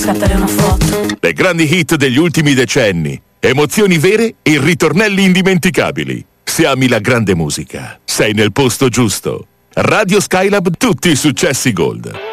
Scattare una foto. Le grandi hit degli ultimi decenni, emozioni vere e ritornelli indimenticabili. Se ami la grande musica, sei nel posto giusto. Radio Skylab, tutti i successi Gold.